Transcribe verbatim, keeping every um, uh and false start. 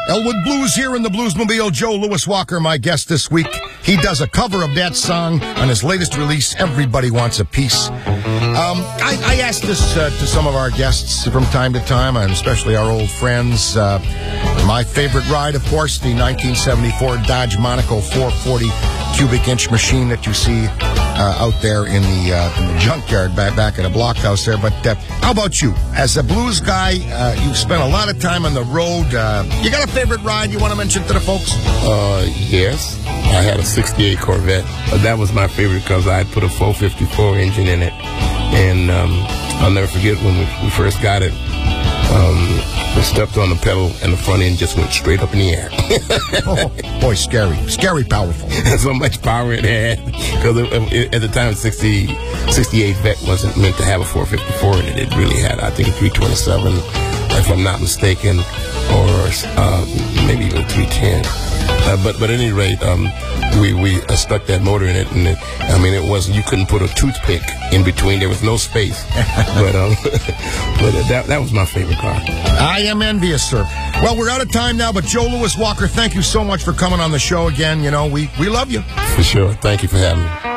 Elwood Blues here in the Bluesmobile. Joe Louis Walker, my guest this week. He does a cover of that song on his latest release, Everybody Wants a Piece. Um, I, I asked this uh, to some of our guests from time to time, and especially our old friends. Uh, my favorite ride, of course, the nineteen seventy-four Dodge Monaco four forty cubic inch machine that you see uh, out there in the, uh, in the junkyard back, back at a blockhouse there. But uh, how about you? As a blues guy, uh, you've spent a lot of time on the road. Uh, you got a favorite ride you want to mention to the folks? Uh, yes. I had a sixty-eight Corvette. But that was my favorite because I had put a four fifty-four engine in it. And um, I'll never forget when we, we first got it. Um, we stepped on the pedal and the front end just went straight up in the air. Oh, boy, scary. Scary powerful. So much power it had. Because at the time, sixty, sixty-eight Vet wasn't meant to have a four fifty-four in it. It really had, I think, a three twenty-seven, if I'm not mistaken, or uh, maybe even three ten. Uh, but but at any rate, um, we we uh, stuck that motor in it, and it, I mean, it wasn't. You couldn't put a toothpick in between. There was no space. but um, but that that was my favorite car. I am envious, sir. Well, we're out of time now, but Joe Louis Walker, thank you so much for coming on the show again. You know, we we love you. For sure. Thank you for having me.